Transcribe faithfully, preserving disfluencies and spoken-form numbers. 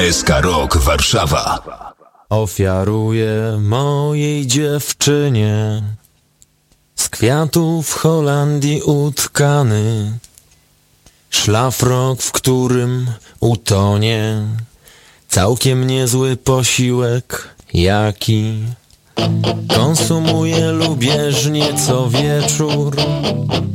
S K Rock Warszawa. Ofiaruję mojej dziewczynie z kwiatów Holandii utkany szlafrok, w którym utonie całkiem niezły posiłek, jaki konsumuję lubieżnie co wieczór.